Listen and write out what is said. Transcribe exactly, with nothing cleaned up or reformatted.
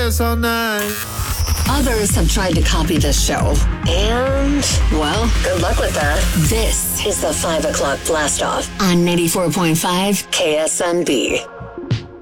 dance all night. Others have tried to copy this show. And, well, good luck with that. This is the five o'clock blast off on ninety-four point five K S M B.